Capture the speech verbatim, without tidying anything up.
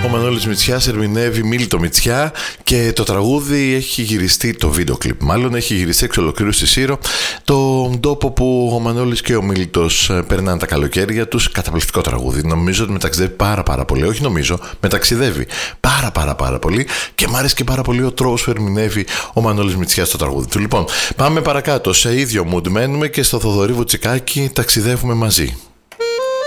Ο Μανώλης Μητσιάς ερμηνεύει Μίλτο Μητσιά και το τραγούδι έχει γυριστεί, το βίντεο κλιπ μάλλον έχει γυριστεί εξ ολοκλήρου στη Σύρο, τον τόπο που ο Μανώλης και ο Μίλτος περνάνε τα καλοκαίρια τους. Καταπληκτικό τραγούδι. Νομίζω ότι μεταξιδεύει πάρα πάρα πολύ. Όχι νομίζω, μεταξιδεύει πάρα πάρα πάρα πολύ και μ' άρεσε και πάρα πολύ ο τρόπος που ερμηνεύει ο Μανώλης Μητσιάς το τραγούδι του. Λοιπόν, πάμε παρακάτω. Σε ίδιο mood μένουμε και στο Θοδωρή Βουτσικάκη ταξιδεύουμε μαζί.